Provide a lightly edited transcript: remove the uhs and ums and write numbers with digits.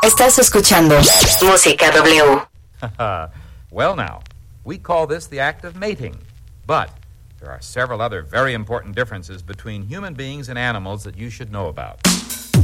Estás escuchando Música W. Well, now, we call this the act of mating, but there are several other very important differences between human beings and animals that you should know about.